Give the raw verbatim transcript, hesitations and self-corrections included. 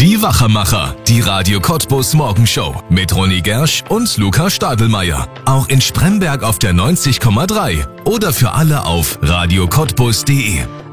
Die Wachermacher, die Radio Cottbus Morgenshow mit Ronny Gersch und Luca Stadelmeier. Auch in Spremberg auf der neunzig Komma drei oder für alle auf radio cottbus punkt de.